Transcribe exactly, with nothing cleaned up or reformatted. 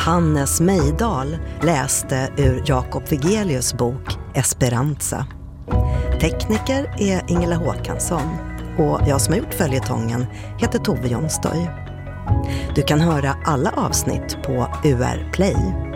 Hannes Mejdal läste ur Jakob Vigelius bok Esperanza. Tekniker är Ingela Håkansson och jag som har gjort följetongen heter Tove Jonstøy. Du kan höra alla avsnitt på U R Play.